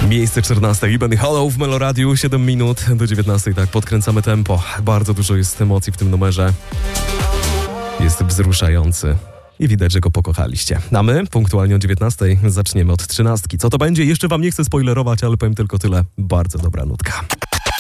Miejsce 14 i Benny Hollow w Meloradiu, 7 minut do 19, tak, podkręcamy tempo. Bardzo dużo jest emocji w tym numerze. Jest wzruszający i widać, że go pokochaliście. A my punktualnie o 19 zaczniemy od 13. Co to będzie? Jeszcze wam nie chcę spoilerować, ale powiem tylko tyle. Bardzo dobra nutka.